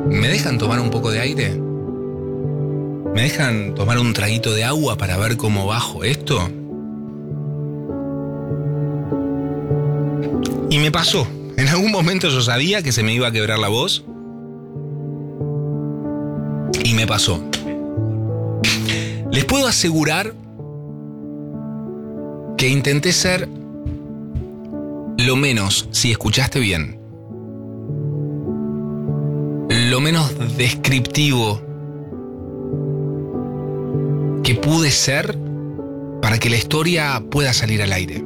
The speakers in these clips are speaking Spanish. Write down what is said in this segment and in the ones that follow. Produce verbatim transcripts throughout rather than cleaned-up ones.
¿Me dejan tomar un poco de aire? ¿Me dejan tomar un traguito de agua para ver cómo bajo esto? Y me pasó. En algún momento yo sabía que se me iba a quebrar la voz. Y me pasó. Les puedo asegurar que intenté ser lo menos, si escuchaste bien, lo menos descriptivo que pude ser para que la historia pueda salir al aire.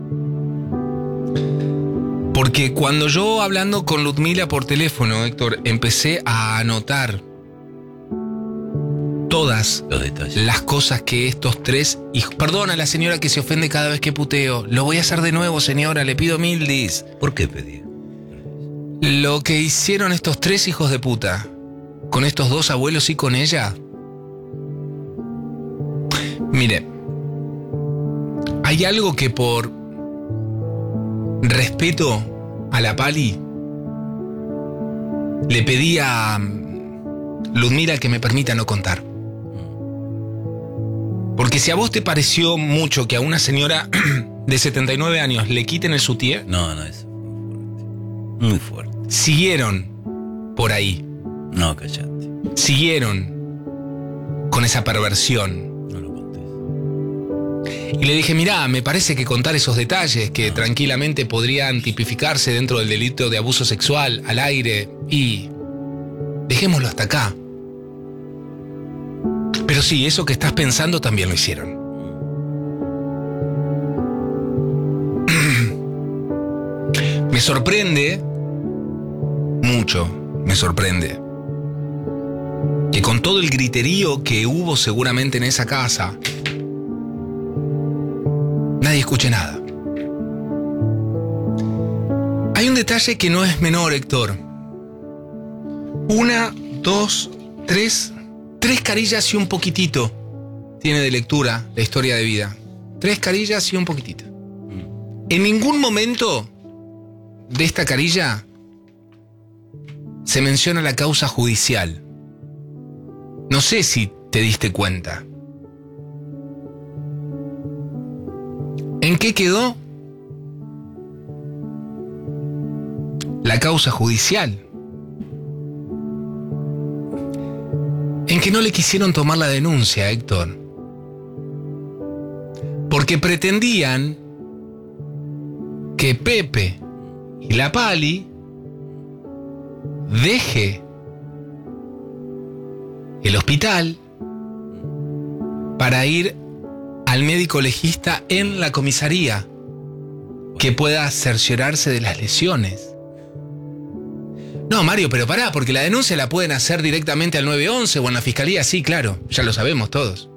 Porque cuando yo, hablando con Ludmila por teléfono, Héctor, empecé a anotar todas los detalles, las cosas que estos tres hijos... Perdona a la señora que se ofende cada vez que puteo. Lo voy a hacer de nuevo, señora, le pido mil dis. ¿Por qué pedí? Lo que hicieron estos tres hijos de puta con estos dos abuelos y con ella. Mire, hay algo que por respeto a la Pali le pedí a Ludmila que me permita no contar. Porque si a vos te pareció mucho que a una señora de setenta y nueve años le quiten el sutié... No, no, eso fue muy fuerte. Muy fuerte. Siguieron por ahí. No, callate. Siguieron con esa perversión. No lo contés. Y le dije, mirá, me parece que contar esos detalles que no. tranquilamente podrían tipificarse dentro del delito de abuso sexual al aire y... dejémoslo hasta acá. Pero sí, eso que estás pensando también lo hicieron. Me sorprende, mucho me sorprende, que con todo el griterío que hubo seguramente en esa casa, nadie escuche nada. Hay un detalle que no es menor, Héctor. Una, dos, tres, tres carillas y un poquitito tiene de lectura la historia de vida. Tres carillas y un poquitito. En ningún momento de esta carilla se menciona la causa judicial. No sé si te diste cuenta. ¿En qué quedó la causa judicial? En que no le quisieron tomar la denuncia, Héctor. Porque pretendían que Pepe y la Pali deje el hospital para ir al médico legista en la comisaría que pueda cerciorarse de las lesiones. No, Mario, pero pará, porque la denuncia la pueden hacer directamente al nueve once o en la fiscalía, sí, claro, ya lo sabemos todos.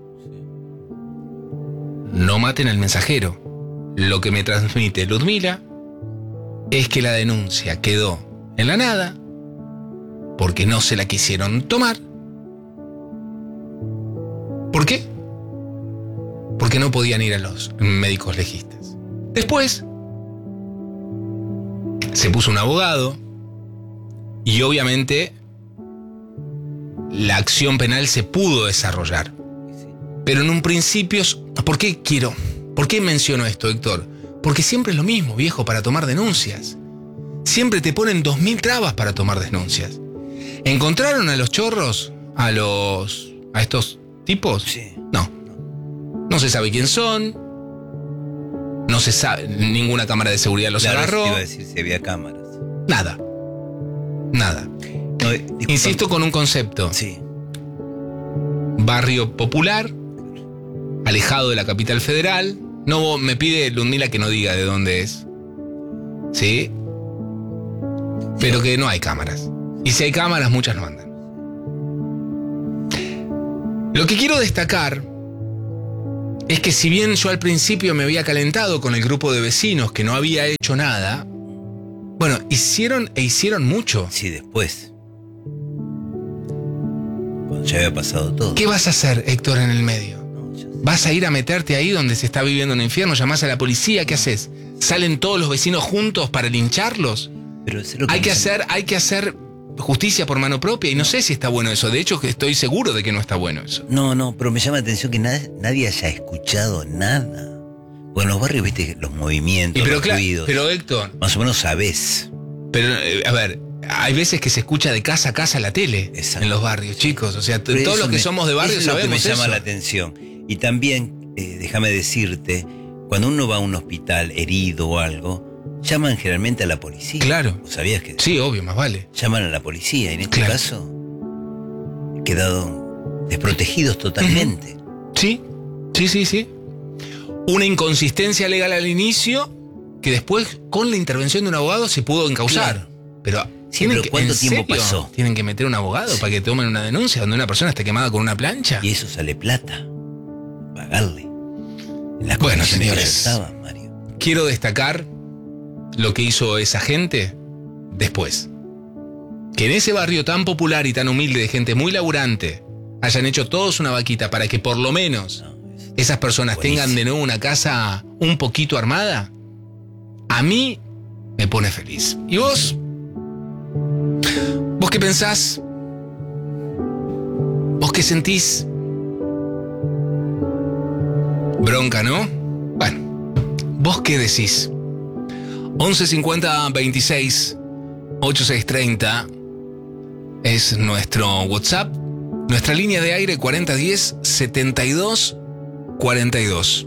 No maten al mensajero. Lo que me transmite Ludmila es que la denuncia quedó en la nada porque no se la quisieron tomar. ¿Por qué? Porque no podían ir a los médicos legistas. Después se puso un abogado y obviamente la acción penal se pudo desarrollar. Pero en un principio... ¿Por qué quiero? ¿Por qué menciono esto, Héctor? Porque siempre es lo mismo, viejo, para tomar denuncias. Siempre te ponen dos mil trabas para tomar denuncias. ¿Encontraron a los chorros? ¿A los... a estos tipos? Sí. No. No se sabe quién son. No se sabe... Ninguna cámara de seguridad los claro, agarró. Te iba a decir si había cámaras. Nada. Nada. No, Insisto con un concepto. Sí. Barrio popular, alejado de la capital federal. No me pide Ludmila que no diga de dónde es. ¿Sí? Pero que no hay cámaras. Y si hay cámaras, muchas no andan. Lo que quiero destacar es que si bien yo al principio me había calentado con el grupo de vecinos que no había hecho nada, bueno, hicieron e hicieron mucho. Sí, después. Cuando ya había pasado todo. ¿Qué vas a hacer, Héctor, en el medio? No, ya sé. ¿Vas a ir a meterte ahí donde se está viviendo un infierno? ¿Llamás a la policía? ¿Qué haces? ¿Salen todos los vecinos juntos para lincharlos? Pero es lo que Hay que dicen. hacer, hay que hacer justicia por mano propia y no sé si está bueno eso. De hecho, estoy seguro de que no está bueno eso. No, no, pero me llama la atención que nadie, nadie haya escuchado nada. Bueno, en los barrios, viste, los movimientos, Y pero, los claro, ruidos. pero Héctor, Más o menos sabés. pero eh, a ver, hay veces que se escucha de casa a casa la tele. Exacto. En los barrios, chicos. O sea, t- Pero todos eso los que me- somos de barrio eso es lo que sabemos me llama eso. la atención. Y también, eh, déjame decirte, cuando uno va a un hospital herido o algo, llaman generalmente a la policía. Claro. ¿Vos ¿Sabías que Sí, obvio, más vale. llaman a la policía? En este Claro. caso, he quedado desprotegidos totalmente. Sí, sí, sí, sí. Una inconsistencia legal al inicio que después, con la intervención de un abogado, se pudo encauzar. Claro. Pero, Sí, ¿tienen pero que- ¿cuánto en tiempo serio pasó? ¿Tienen que meter un abogado para que tomen una denuncia donde una persona esté quemada con una plancha? Y eso sale plata. Pagarle. En las Bueno, condiciones que señores. estaban, Mario. Quiero destacar lo que hizo esa gente después. Que en ese barrio tan popular y tan humilde de gente muy laburante hayan hecho todos una vaquita para que por lo menos No, es- esas personas Buenísimo. tengan de nuevo una casa un poquito armada, a mí me pone feliz. ¿Y vos? ¿Vos qué pensás? ¿Vos qué sentís? Bronca, ¿no? Bueno, ¿vos qué decís? once cincuenta veintiséis ochenta y seis treinta es nuestro WhatsApp. Nuestra línea de aire cuarenta diez setenta y dos cuarenta y dos.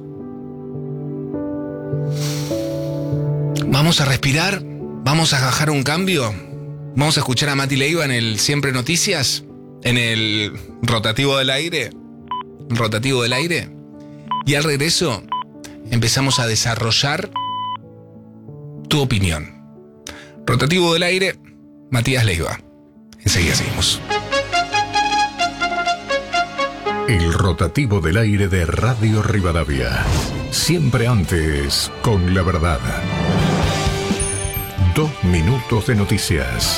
Vamos a respirar, vamos a bajar un cambio, vamos a escuchar a Mati Leiva en el Siempre Noticias, en el rotativo del aire, rotativo del aire, y al regreso empezamos a desarrollar tu opinión. Rotativo del aire, Matías Leiva. Enseguida seguimos. El rotativo del aire de Radio Rivadavia. Siempre antes, con la verdad. Dos minutos de noticias.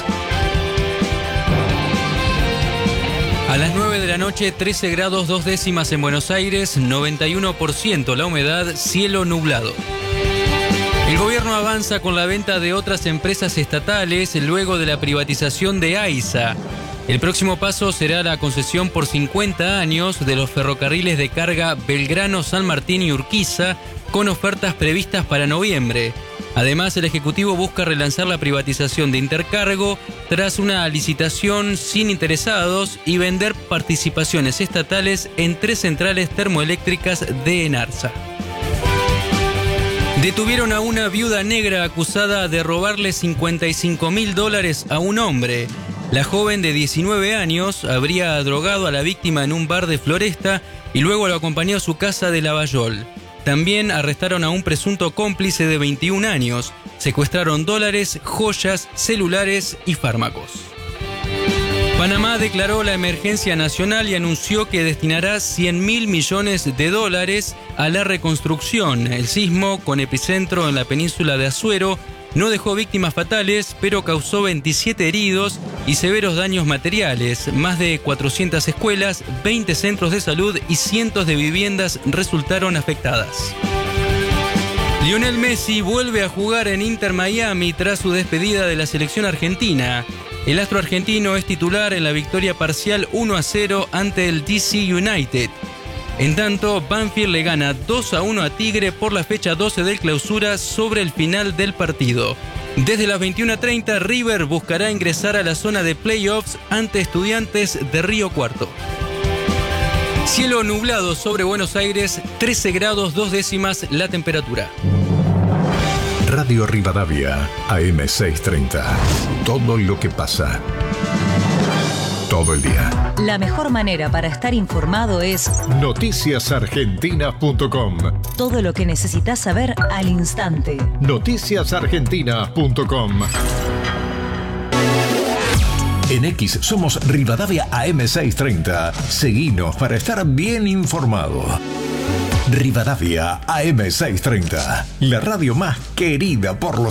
A las nueve de la noche, trece grados dos décimas en Buenos Aires, noventa y uno por ciento la humedad, cielo nublado. El gobierno avanza con la venta de otras empresas estatales luego de la privatización de AISA. El próximo paso será la concesión por cincuenta años de los ferrocarriles de carga Belgrano, San Martín y Urquiza, con ofertas previstas para noviembre. Además, el Ejecutivo busca relanzar la privatización de Intercargo tras una licitación sin interesados y vender participaciones estatales en tres centrales termoeléctricas de Enarsa. Detuvieron a una viuda negra acusada de robarle cincuenta y cinco mil dólares a un hombre. La joven de diecinueve años habría drogado a la víctima en un bar de Floresta y luego lo acompañó a su casa de Lavallol. También arrestaron a un presunto cómplice de veintiún años. Secuestraron dólares, joyas, celulares y fármacos. Panamá declaró la emergencia nacional y anunció que destinará cien mil millones de dólares a la reconstrucción. El sismo, con epicentro en la península de Azuero, no dejó víctimas fatales, pero causó veintisiete heridos y severos daños materiales. Más de cuatrocientas escuelas, veinte centros de salud y cientos de viviendas resultaron afectadas. Lionel Messi vuelve a jugar en Inter Miami tras su despedida de la selección argentina. El astro argentino es titular en la victoria parcial uno a cero ante el D C United. En tanto, Banfield le gana dos a uno a Tigre por la fecha doce del Clausura sobre el final del partido. Desde las veintiuna treinta, River buscará ingresar a la zona de playoffs ante Estudiantes de Río Cuarto. Cielo nublado sobre Buenos Aires, trece grados dos décimas la temperatura. Radio Rivadavia, A M seiscientos treinta. Todo lo que pasa. Todo el día. La mejor manera para estar informado es noticias argentinas punto com. todo lo que necesitas saber al instante. noticias argentinas punto com. En X somos Rivadavia A M seiscientos treinta. Seguinos para estar bien informado. Rivadavia A M seiscientos treinta. La radio más querida por los